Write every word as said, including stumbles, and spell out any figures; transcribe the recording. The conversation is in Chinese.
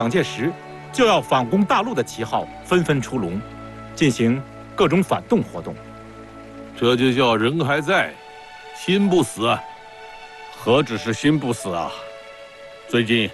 蒋介石就要反攻大陆的旗号纷纷出笼，进行各种反动活动。 这就叫人还在，心不死啊！ 何止是心不死啊！最近